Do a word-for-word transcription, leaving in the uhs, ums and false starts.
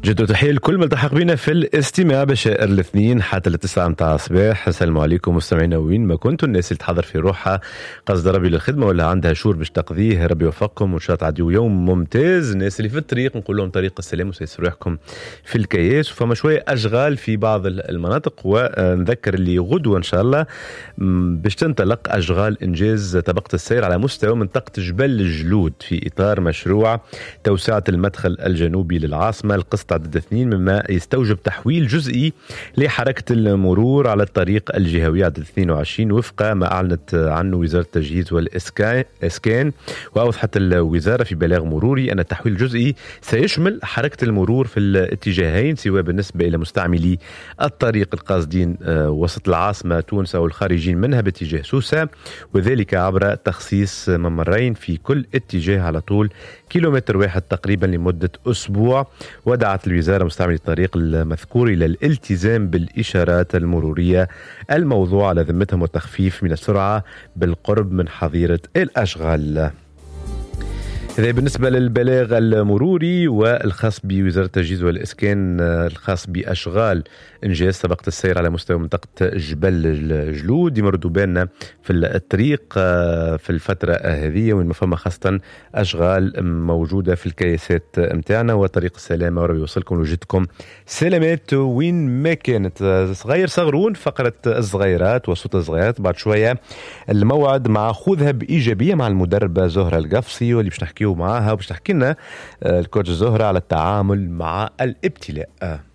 جد تحية لكل ملتحق بنا في الاستماع بشائر الاثنين حتى التسعة متاع الصباح. السلام عليكم مستمعينا وين ما كنتوا، الناس اللي تحضر في روحها قصد ربي للخدمة ولا عندها شور باش تقضيه، ربي يوفقكم وان شاء الله تعديوا يوم ممتاز. الناس اللي في الطريق نقول لهم طريق السلام وسيسروا روحكم في الكياس، وفما شوية أشغال في بعض المناطق، ونذكر اللي غدوة إن شاء الله باش تنطلق أشغال إنجاز طبقة السير على مستوى منطقة جبل الجلود في إطار مشروع توسعة المدخل الجنوبي للعاصمة القسط عدد اثنين، مما يستوجب تحويل جزئي لحركة المرور على الطريق الجهوي عدد اثنين وعشرين وفق ما أعلنت عنه وزارة التجهيز والإسكان. وأوضحت الوزارة في بلاغ مروري أن التحويل الجزئي سيشمل حركة المرور في الاتجاهين، سواء بالنسبة إلى مستعملي الطريق القاصدين وسط العاصمة تونس أو الخارجين منها باتجاه سوسة، وذلك عبر تخصيص ممرين في كل اتجاه على طول كيلومتر واحد تقريبا لمدة أسبوع. ودعت الوزارة مستعملي الطريق المذكور إلى الالتزام بالإشارات المرورية الموضوع على ذمتهم والتخفيف من السرعة بالقرب من حظيرة الأشغال. إذا بالنسبة للبلاغ المروري والخاص بوزارة التجهيز والإسكان الخاص بأشغال إنجاز طبقة السير على مستوى منطقة جبل الجلود، يمردوا بالنا في الطريق في الفترة هذه، وين فما خاصة أشغال موجودة في الكياسات متاعنا وطريق السلامة، وربي يوصلكم وجدكم سلامات وين ما كانت. صغير صغرون فقرة الصغيرات وصوت الصغيرات، بعد شوية الموعد مع خذها بإيجابية مع المدربة زهرة القفصي، واللي باش نحكيو معاها وباش تحكي لنا الكوتش زهرة على التعامل مع الابتلاء.